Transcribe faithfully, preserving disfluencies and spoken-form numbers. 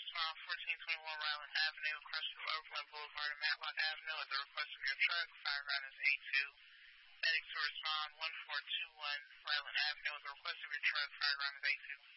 respond fourteen twenty-one Ryland Avenue, across from Overland Boulevard and Matlock Avenue at the request of your truck. Fire ground is A two. Medics to respond one four two one Ryland Avenue at the request of your truck. Fire ground is A two.